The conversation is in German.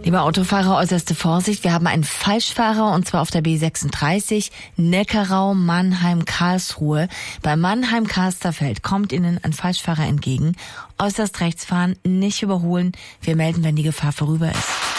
Lieber Autofahrer, äußerste Vorsicht. Wir haben einen Falschfahrer und zwar auf der B36 Neckarau Mannheim-Karlsruhe. Bei Mannheim-Karsterfeld kommt Ihnen ein Falschfahrer entgegen. Äußerst rechts fahren, nicht überholen. Wir melden, wenn die Gefahr vorüber ist.